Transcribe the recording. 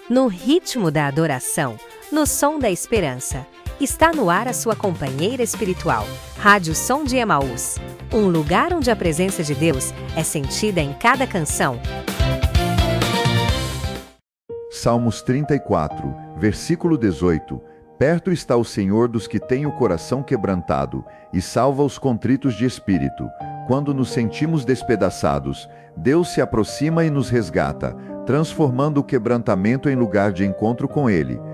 No ritmo da adoração, no som da esperança. Está no ar a sua companheira espiritual, Rádio Som de Emaús. Um lugar onde a presença de Deus é sentida em cada canção. Salmos 34, versículo 18. Perto está o Senhor dos que têm o coração quebrantado e salva os contritos de espírito. Quando nos sentimos despedaçados, Deus se aproxima e nos resgata, transformando o quebrantamento em lugar de encontro com Ele.